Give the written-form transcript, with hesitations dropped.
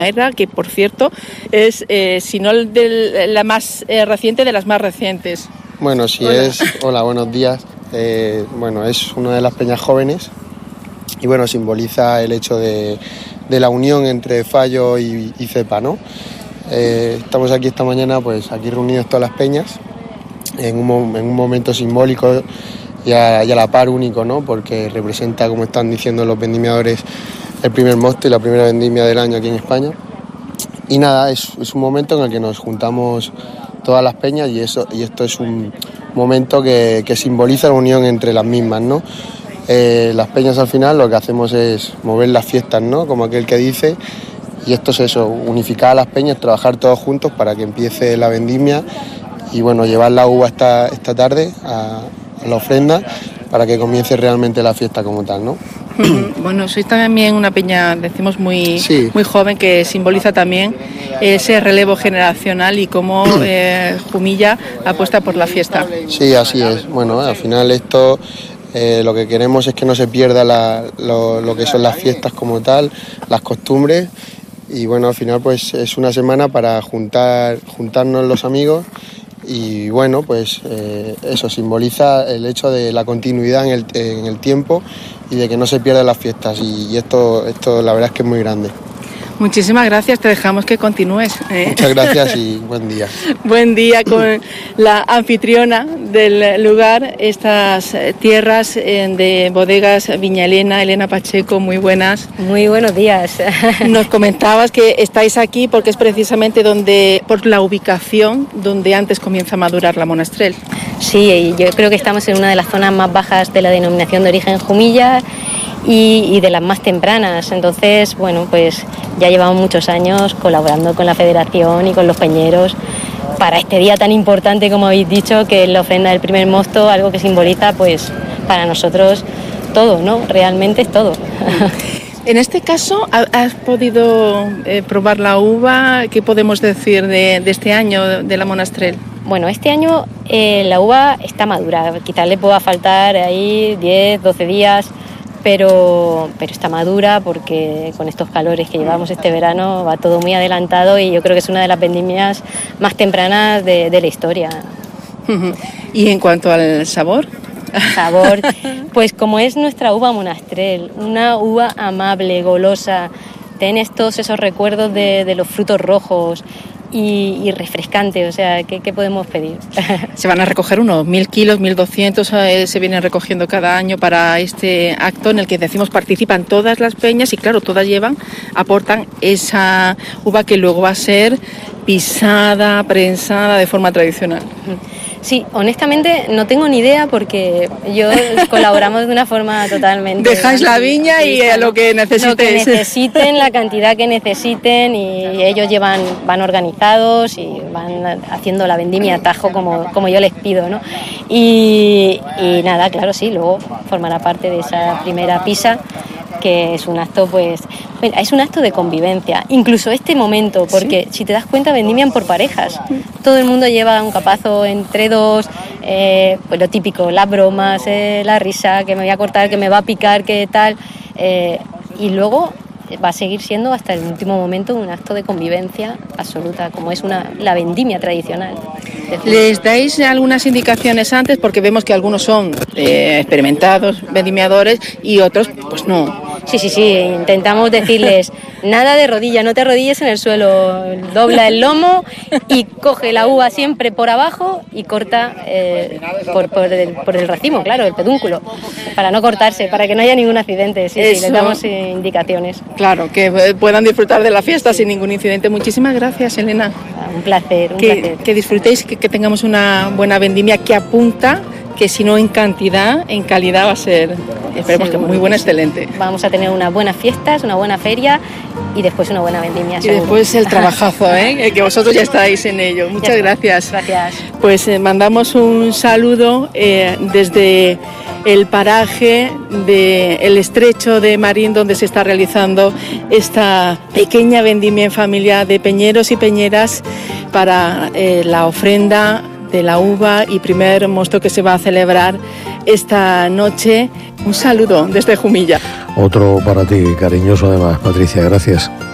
que por cierto es, si no la más reciente, de las más recientes. Bueno, sí. Hola, buenos días. Bueno, es una de las peñas jóvenes y bueno, simboliza el hecho de la unión entre Fallo y Cepa, ¿no? Estamos aquí esta mañana, pues aquí reunidos todas las peñas en un momento simbólico y a la par único, ¿no? Porque representa, como están diciendo los vendimiadores, el primer mosto y la primera vendimia del año aquí en España. Y nada, es un momento en el que nos juntamos todas las peñas y esto es un momento que simboliza la unión entre las mismas, ¿no? Las peñas al final lo que hacemos es mover las fiestas, ¿no? Como aquel que dice, y esto es eso, unificar a las peñas, trabajar todos juntos para que empiece la vendimia y bueno, llevar la uva esta tarde a la ofrenda para que comience realmente la fiesta como tal, ¿no? Bueno, sois también una peña, decimos, muy joven, que simboliza también ese relevo generacional y cómo Jumilla apuesta por la fiesta. Sí, así es. Bueno, al final esto lo que queremos es que no se pierda lo que son las fiestas como tal, las costumbres, y bueno, al final pues es una semana para juntarnos los amigos. Y bueno, pues eso simboliza el hecho de la continuidad en el tiempo y de que no se pierdan las fiestas, y esto la verdad es que es muy grande. Muchísimas gracias, te dejamos que continúes. Muchas gracias y buen día. Buen día con la anfitriona del lugar, estas tierras de bodegas Viña Elena Pacheco, muy buenas. Muy buenos días. Nos comentabas que estáis aquí porque es precisamente por la ubicación donde antes comienza a madurar la Monastrell. Sí, yo creo que estamos en una de las zonas más bajas de la denominación de origen Jumilla y de las más tempranas. Entonces, bueno, pues ya llevamos muchos años colaborando con la Federación y con los peñeros para este día tan importante, como habéis dicho, que es la ofrenda del primer mosto, algo que simboliza, pues, para nosotros todo, ¿no? Realmente es todo. En este caso, ¿has podido probar la uva? ¿Qué podemos decir de este año de la Monastrell? Bueno, este año la uva está madura, quizás le pueda faltar ahí 10, 12 días, pero está madura porque con estos calores que llevamos este verano va todo muy adelantado y yo creo que es una de las vendimias más tempranas de la historia. ¿Y en cuanto al sabor? Sabor, pues como es nuestra uva Monastrell, una uva amable, golosa, tienes todos esos recuerdos de los frutos rojos y refrescante, o sea, ¿qué podemos pedir? Se van a recoger unos 1.000 kilos, 1.200, se vienen recogiendo cada año para este acto en el que decimos participan todas las peñas y claro, todas aportan esa uva que luego va a ser pisada, prensada de forma tradicional. Sí, honestamente no tengo ni idea porque yo colaboramos de una forma totalmente... Dejáis la viña y a lo que necesitéis. Lo que necesiten, la cantidad que necesiten y ellos van organizados y van haciendo la vendimia a tajo como yo les pido, ¿no? Y nada, claro, sí, luego formará parte de esa primera pisa, que es un acto, pues, es un acto de convivencia, incluso este momento, porque si te das cuenta vendimian por parejas, todo el mundo lleva un capazo entre dos, pues lo típico, las bromas, la risa, que me voy a cortar, que me va a picar, que tal, y luego va a seguir siendo hasta el último momento un acto de convivencia absoluta, como es la vendimia tradicional. ¿Les dais algunas indicaciones antes? Porque vemos que algunos son experimentados, vendimiadores, y otros, pues no. Sí, intentamos decirles, nada de rodilla, no te arrodilles en el suelo, dobla el lomo y coge la uva siempre por abajo y corta por el racimo, claro, el pedúnculo, para no cortarse, para que no haya ningún accidente. Sí, les damos indicaciones. Claro, que puedan disfrutar de la fiesta sin ningún incidente. Muchísimas gracias, Elena. Un placer. Que disfrutéis, que tengamos una buena vendimia que apunta que si no en cantidad, en calidad va a ser, esperemos que muy buena, excelente. Vamos a tener unas buenas fiestas, una buena feria y después una buena vendimia. Y después el trabajazo, que vosotros ya estáis en ello. Muchas gracias. Gracias. Pues mandamos un saludo desde el paraje del Estrecho de Marín, donde se está realizando esta pequeña vendimia en familia de peñeros y peñeras para la ofrenda de la uva y primer mosto que se va a celebrar esta noche. Un saludo desde Jumilla. Otro para ti, cariñoso además, Patricia, gracias.